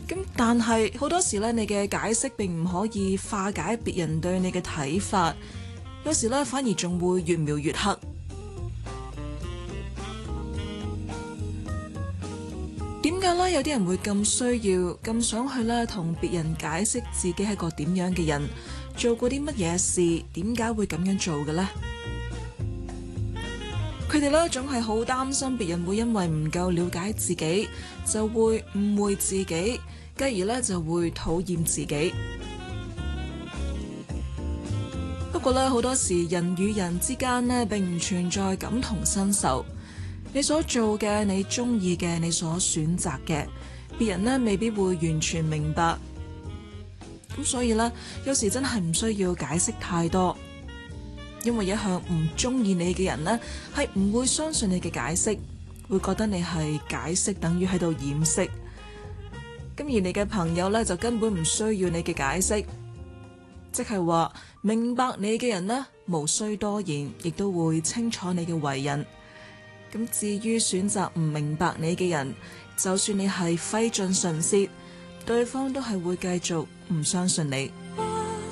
咁但係好多時咧，你嘅解釋並唔可以化解別人對你嘅睇法，有時咧反而仲會越描越黑。點解咧？有啲人會咁需要、咁想去咧同別人解釋自己係個點樣嘅人，做過啲乜嘢事，點解會咁樣做嘅呢？佢哋咧總係好擔心別人會因為唔夠了解自己，就會誤會自己，繼而咧就會討厭自己。不過咧，好多時人與人之間呢並唔存在感同身受。你所做嘅、你中意嘅、你所選擇嘅，別人呢未必會完全明白。咁所以呢，有時真係唔需要解釋太多。因為一向唔中意你嘅人呢，係唔會相信你嘅解釋，會覺得你係解釋等於喺度掩飾。咁而你嘅朋友呢，就根本唔需要你嘅解釋，即係話明白你嘅人呢，無需多言，亦都會清楚你嘅為人。咁至於選擇唔明白你嘅人，就算你係費盡唇舌，對方都係會繼續唔相信你。